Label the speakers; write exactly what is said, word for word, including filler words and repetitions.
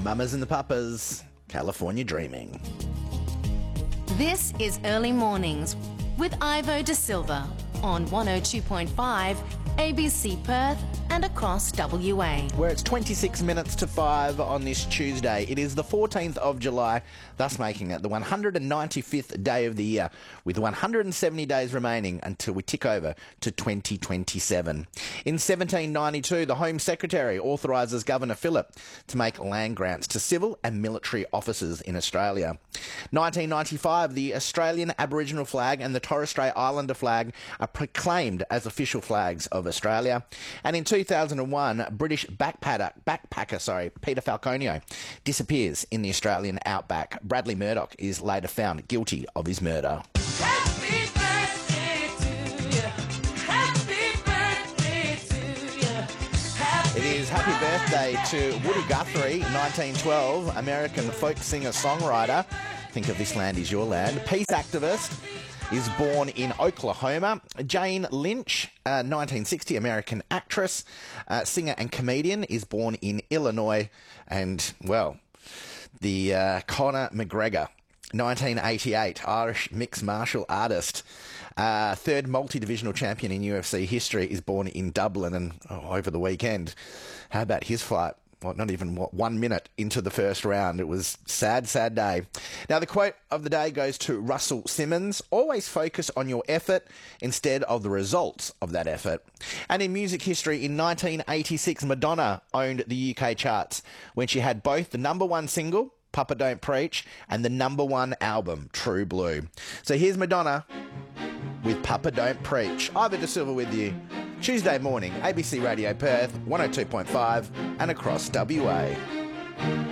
Speaker 1: Mamas and the Papas, California Dreaming.
Speaker 2: This is Early Mornings with Ivo De Silva on one oh two point five A B C Perth and across W A.
Speaker 1: Where it's twenty-six minutes to five on this Tuesday. It is the fourteenth of July, thus making it the one hundred ninety-fifth day of the year, with one hundred seventy days remaining until we tick over to twenty twenty-seven. In seventeen ninety-two, the Home Secretary authorises Governor Phillip to make land grants to civil and military officers in Australia. nineteen ninety-five, the Australian Aboriginal flag and the Torres Strait Islander flag are proclaimed as official flags of Australia. And in two thousand one, British backpacker, backpacker sorry, Peter Falconio disappears in the Australian outback. Bradley Murdoch is later found guilty of his murder.
Speaker 3: Happy birthday to you. Happy birthday to you. Happy
Speaker 1: It is happy birthday to Woody Guthrie, nineteen twelve, American folk singer-songwriter. Think of This Land Is Your Land. Peace activist. Is born in Oklahoma. Jane Lynch, uh, nineteen sixty, American actress, uh, singer and comedian, is born in Illinois. And, well, the uh, Conor McGregor, nineteen eighty-eight, Irish mixed martial artist, uh, third multi-divisional champion in U F C history, is born in Dublin. And oh, over the weekend, how about his fight? Well, not even what, one minute into the first round. It was sad, sad day. Now, the quote of the day goes to Russell Simmons. Always focus on your effort instead of the results of that effort. And in music history, in nineteen eighty-six, Madonna owned the U K charts when she had both the number one single, Papa Don't Preach, and the number one album, True Blue. So here's Madonna with Papa Don't Preach. Ivo De Silva with you. Tuesday morning, A B C Radio Perth, one oh two point five and across W A.